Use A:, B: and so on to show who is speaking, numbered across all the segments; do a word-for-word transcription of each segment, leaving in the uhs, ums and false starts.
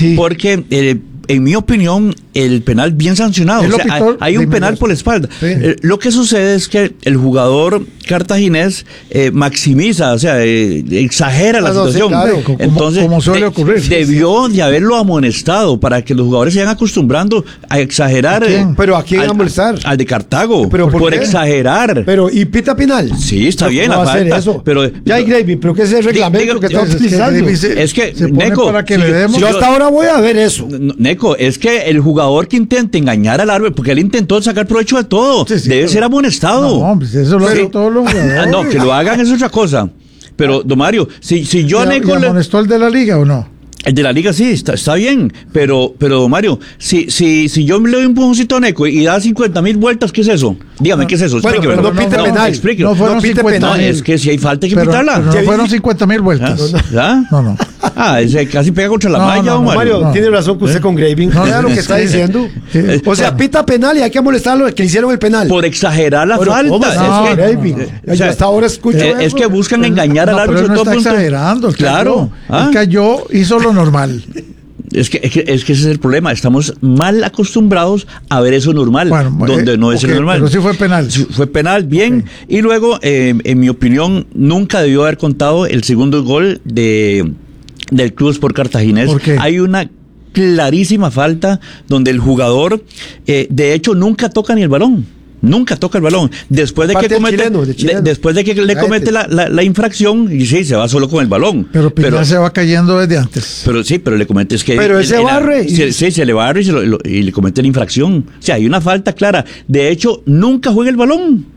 A: Sí.
B: Porque, eh, en mi opinión, el penal bien sancionado. O sea, hay, hay un penal por la espalda. Sí. Eh, lo que sucede es que el jugador cartaginés eh, maximiza, o sea, eh, exagera la
A: no,
B: situación.
A: Sí, claro, como,
B: Entonces,
A: como suele ocurrir.
B: De, debió de haberlo amonestado para que los jugadores se vayan acostumbrando a exagerar.
C: ¿A quién?
B: Eh,
C: ¿Pero a quién
B: al,
C: amonestar?
B: Al de Cartago.
C: ¿Pero por,
B: por
C: qué?
B: exagerar.
C: Pero, ¿y pita penal?
B: Sí, está
C: no,
B: bien
C: no
B: la
C: va a
B: falta.
C: eso.
B: Pero,
C: ya hay Gravy, pero ¿qué es el reglamento
B: diga,
C: que está
B: es,
C: utilizando?
B: Es que, es que
A: se
B: Neco,
A: para que
B: si,
A: le demos.
C: Si yo hasta ahora voy a ver eso.
B: Neco, es que el jugador que intenta engañar al árbitro, porque él intentó sacar provecho de todo, sí, sí, debe pero, ser amonestado.
A: No, hombre, eso lo hacen todos los jugadores.
B: No, que lo hagan es otra cosa. Pero, don Mario, si, si yo
A: ¿Y,
B: a Neco...
A: ¿y amonestó el de la liga o no?
B: El de la liga sí, está, está bien, pero, pero Mario, si, si, si yo le doy un empujoncito a Neco y da cincuenta mil vueltas, ¿qué es eso? Dígame, ¿qué es eso?
C: Bueno, pero no pite penal.
B: Explíquelo.
A: No fueron
C: no pite
A: cincuenta
C: penal.
B: No, es que si hay falta hay que
A: pero,
B: pitarla.
A: Pero no fueron cincuenta mil vueltas.
B: ¿Ya?
A: No, no.
B: Ah, ese casi pega contra la
A: no,
B: malla,
A: no, no,
B: Mario.
C: Mario,
A: no.
C: tiene razón que usted ¿Eh? con Graving. No, vea lo que está diciendo. Sí. O sea, pita penal y hay que molestar a los que hicieron el penal.
B: Por exagerar la
C: pero,
B: falta.
C: ¿cómo?
B: Es
C: No,
B: que,
C: Graving.
B: o sea,
C: yo hasta ahora escucho
B: eh,
C: eso.
B: Es que buscan engañar
A: no,
B: al árbitro.
A: Pero no
B: todo
A: está
B: punto.
A: exagerando. El
B: Claro.
A: Cayó, ah. El cayó, hizo lo normal.
B: Es que, es, que, es que ese es el problema. Estamos mal acostumbrados a ver eso normal, bueno, donde eh, no es okay, el normal.
A: Pero sí fue penal.
B: Fue penal, bien. Okay. Y luego, eh, en mi opinión, nunca debió haber contado el segundo gol de del Club Sport Cartaginés.
A: ¿Por qué?
B: Hay una clarísima falta donde el jugador, eh, de hecho, nunca toca ni el balón. Nunca toca el balón. Después de que comete, chileno, de chileno. De, después de que le comete la, la, la infracción, y sí, se va solo con el balón.
A: Pero Pinar pero, se va cayendo desde antes.
B: Pero sí, pero le comete es que.
C: Pero él se barre.
B: Sí, sí, se le barre y, se lo, lo, y le comete la infracción. O sea, hay una falta clara. De hecho, nunca juega el balón.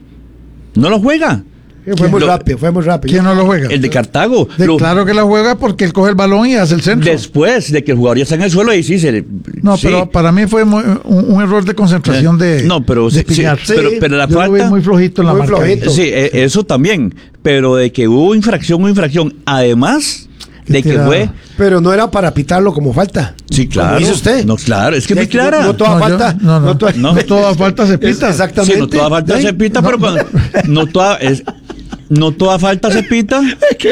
B: No lo juega.
C: Fue muy lo, rápido, fue muy rápido.
A: ¿Quién no lo juega?
B: El de Cartago.
A: De,
B: lo,
A: claro que lo juega porque él coge el balón y hace el centro.
B: Después de que el jugador ya está en el suelo, ahí sí se le...
A: No,
B: sí.
A: pero para mí fue muy, un, un error de concentración de
B: No, pero
A: de
B: sí, sí, pero, pero la
A: Yo
B: falta...
A: lo vi muy flojito en la
C: muy
A: marca.
C: Flojito.
B: Sí, eso también. Pero de que hubo infracción, hubo infracción. Además... de que fue,
C: pero no era para pitarlo como falta.
B: Sí, claro.
C: ¿Cómo dice usted?
B: No, claro, es que es muy clara.
C: No, no toda
A: no,
C: falta,
A: yo, no, no,
C: no, toda,
A: no, no toda falta se pita.
C: Es, exactamente.
B: Sí, no toda falta ¿sí? se pita, no, pero cuando no toda es, no toda falta se pita. cu,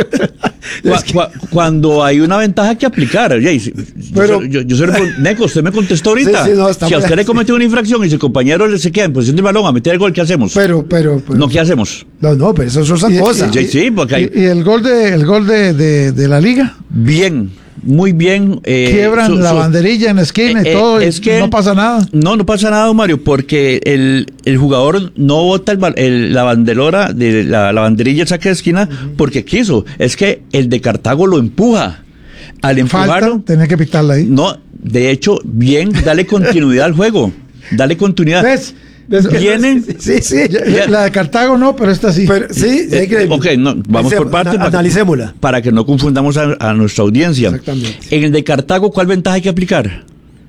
B: cu, cuando hay una ventaja que aplicar. Oye, pero, yo, yo, yo soy Neco, usted me contestó ahorita. Sí, sí, no, si a usted le cometió una infracción y su compañero se queda en posición del balón a meter el gol, ¿qué hacemos?
C: Pero, pero, pero
B: no, ¿qué hacemos?
C: No, no, pero eso es otra cosa.
B: Sí, sí, porque hay...
A: y, y el gol de el gol de, de, de la liga.
B: Bien. Muy bien.
A: Eh, Quiebran su, la su, banderilla en la esquina eh, y todo. Es y que no pasa nada.
B: No, no pasa nada, Mario, porque el, el jugador no bota el, el, la banderora, de la, la banderilla el saque de esquina uh-huh. porque quiso. Es que el de Cartago lo empuja. Al empujarlo.
A: Tenía que pitarla ahí.
B: No, de hecho, bien, dale continuidad al juego. Dale continuidad.
A: ¿Ves?
B: Vienen.
C: Sí, sí.
A: Ya, la de Cartago no, pero esta sí.
C: Pero, sí,
B: eh, que, ok, no, vamos por partes.
C: Analicémosla.
B: Para, para que no confundamos a, a nuestra audiencia.
C: Exactamente.
B: En el de Cartago, ¿cuál ventaja hay que aplicar?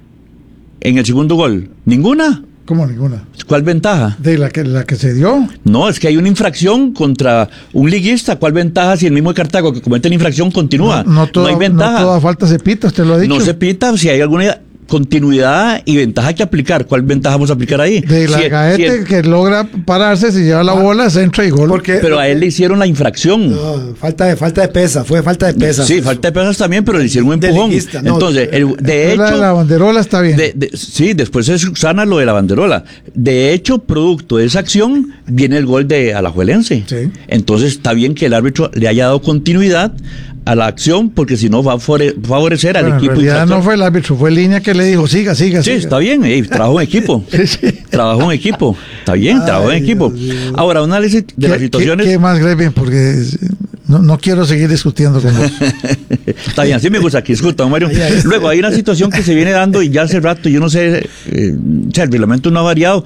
B: En el segundo gol. ¿Ninguna?
A: ¿Cómo ninguna?
B: ¿Cuál ventaja?
A: De la que, la que se dio.
B: No, es que hay una infracción contra un liguista. ¿Cuál ventaja si el mismo de Cartago que comete la infracción continúa?
A: No, no, toda,
B: no hay ventaja.
A: No toda falta se pita, usted lo ha dicho.
B: No se pita si hay alguna continuidad y ventaja que aplicar. ¿Cuál ventaja vamos a aplicar ahí?
A: De la si, Gaete si que logra pararse, si lleva la bola, se entra y gol.
B: Porque, pero a él le hicieron la infracción.
C: No, falta de falta de pesa, fue falta de pesas.
B: Sí, falta de pesas también, pero le hicieron un empujón. De no, Entonces, el, de hecho...
A: La, la banderola está bien.
B: De, de, sí, después se sana lo de la banderola. De hecho, producto de esa acción, viene el gol de Alajuelense.
A: Sí.
B: Entonces, está bien que el árbitro le haya dado continuidad a la acción, porque si no va a favorecer bueno, al equipo.
A: En realidad no fue el árbitro, fue Línea que le dijo, siga, siga,
B: sí,
A: siga.
B: Está bien, eh, trabajó en equipo. sí. Trabajó en equipo. Está bien, Ay, trabajó en equipo. Ahora, un análisis de las situaciones...
A: ¿Qué, qué más, Grevin? Porque no, no quiero seguir discutiendo con vos.
B: Está bien, así me gusta que discutan, Mario. Luego, hay una situación que se viene dando y ya hace rato, yo no sé, eh, o sea, el reglamento no ha variado.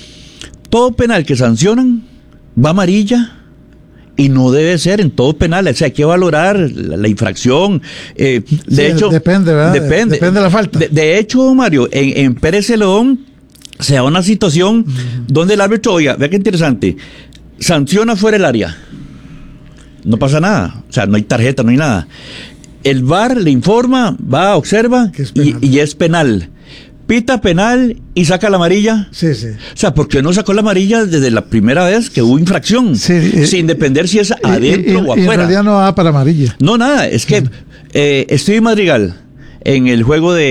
B: Todo penal que sancionan va amarilla. Y no debe ser en todo penal, o sea, hay que valorar la, la infracción. Eh, de
A: sí,
B: hecho,
A: depende, ¿verdad?
B: Depende,
A: depende de la falta.
B: De, de hecho, Mario, en, en Pérez Celedón se da una situación mm. donde el árbitro, oiga, vea qué interesante, sanciona fuera del área. No pasa nada, o sea, no hay tarjeta, no hay nada. El V A R le informa, va, observa
A: es
B: y, y es penal. Pita penal y saca la amarilla.
A: Sí, sí.
B: O sea, ¿por qué no sacó la amarilla desde la primera vez que hubo infracción?
A: Sí, eh,
B: sin depender si es adentro
A: y, y,
B: o afuera.
A: Y en realidad no va para amarilla.
B: No, nada. Es que eh, Steve Madrigal, en el juego de